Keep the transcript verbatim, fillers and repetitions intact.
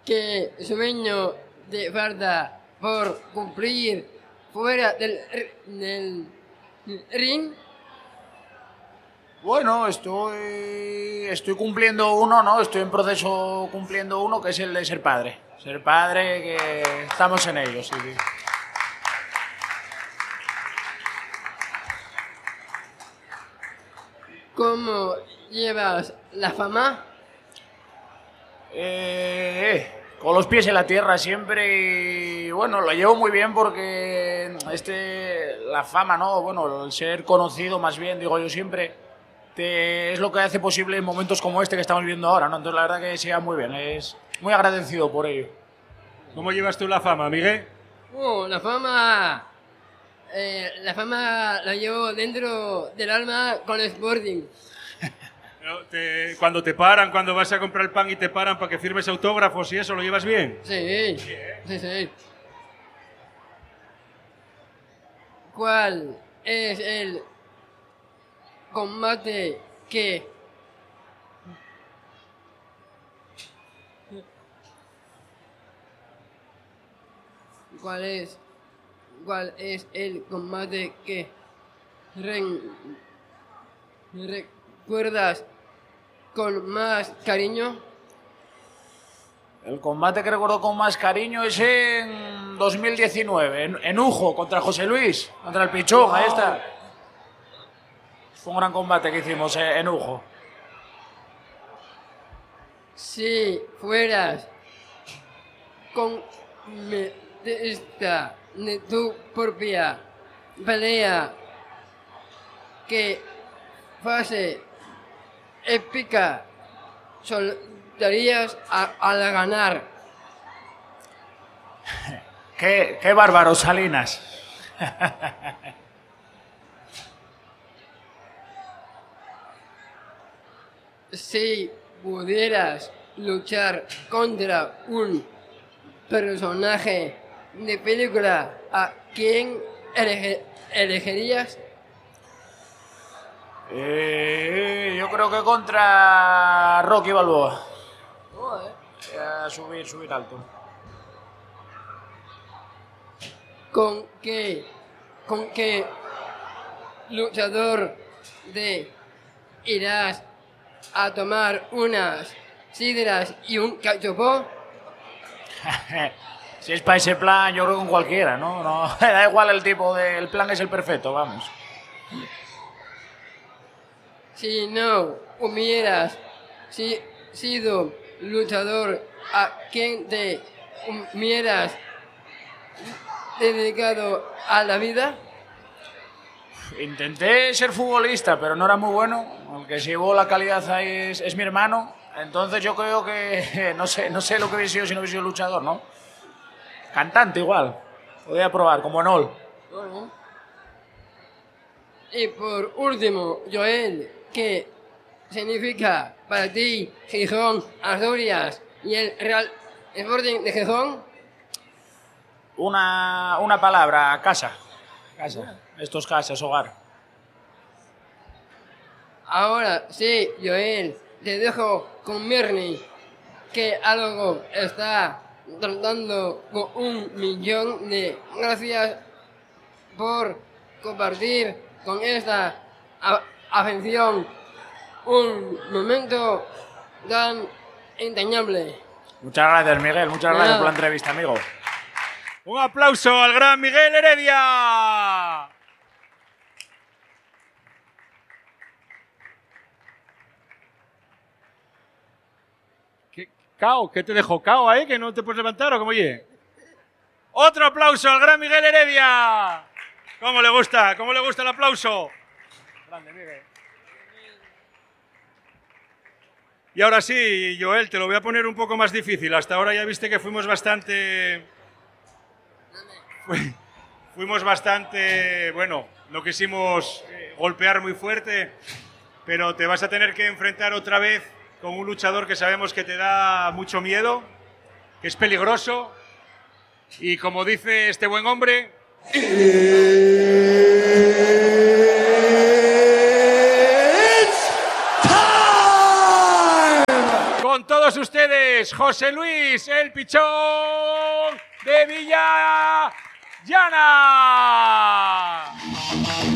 ¿Qué sueño te falta por cumplir fuera del, del ring? Bueno, estoy, estoy cumpliendo uno, ¿no? Estoy en proceso cumpliendo uno, que es el de ser padre. Ser padre, que estamos en ello, sí, sí. ¿Cómo llevas la fama? Eh, con los pies en la tierra siempre y bueno, lo llevo muy bien porque este, la fama, ¿no? Bueno, el ser conocido más bien, digo yo siempre, te, es lo que hace posible en momentos como este que estamos viviendo ahora, ¿no? Entonces la verdad que se va muy bien, es muy agradecido por ello. ¿Cómo llevas tú la fama, Miguel? Oh, la fama... Eh, la fama la llevo dentro del alma con el Sporting. Te, cuando te paran, cuando vas a comprar el pan y te paran para que firmes autógrafos y eso, ¿lo llevas bien? Sí, sí, sí. ¿Cuál es el combate que ¿Cuál es cuál es el combate que re, recuerdas con más cariño? El combate que recuerdo con más cariño es en dos mil diecinueve, en, en Ujo, contra José Luis, contra el Pichón, ahí está. Fue un gran combate que hicimos en Ujo. Si fueras con esta de tu propia pelea, que fase épica soltarías a, al ganar? Qué, qué bárbaro, Salinas. Si pudieras luchar contra un personaje de película, ¿a quién elige, elegirías? Eh, yo creo que contra Rocky Balboa. Oh, eh. A subir, subir alto. ¿Con qué, con qué luchador de irás a tomar unas sidras y un cachopó? Si es para ese plan, yo creo que con cualquiera, ¿no? No, da igual el tipo, de, el plan es el perfecto, vamos. Si no hubieras si, sido luchador, ¿a quién te hubieras dedicado a la vida? Intenté ser futbolista, pero no era muy bueno. El que se llevó la calidad ahí es, es mi hermano. Entonces yo creo que no sé, no sé lo que hubiese sido si no hubiese sido luchador, ¿no? Cantante igual. Podría probar, como Enol. Bueno. Y por último, Joel, ¿qué significa para ti Gijón, Asturias y el Real Sporting de Gijón? Una, una palabra, casa. Casa. Esto es casa, es hogar. Ahora sí, Joel, te dejo con Mirni, que algo está tratando con un millón de gracias por compartir con esta afición un momento tan entrañable. Muchas gracias, Miguel. Muchas gracias por la entrevista, amigo. Un aplauso al gran Miguel Heredia. ¿Qué, Cao, ¿qué te dejó Cao ahí? ¿Que no te puedes levantar o cómo oye? Otro aplauso al gran Miguel Heredia. ¿Cómo le gusta? ¿Cómo le gusta el aplauso? Grande, Miguel. Y ahora sí, Joel, te lo voy a poner un poco más difícil. Hasta ahora ya viste que fuimos bastante... Fuimos bastante... Bueno, no quisimos golpear muy fuerte, pero te vas a tener que enfrentar otra vez con un luchador que sabemos que te da mucho miedo, que es peligroso, y como dice este buen hombre... con todos ustedes, José Luis, el Pichón de Villallana.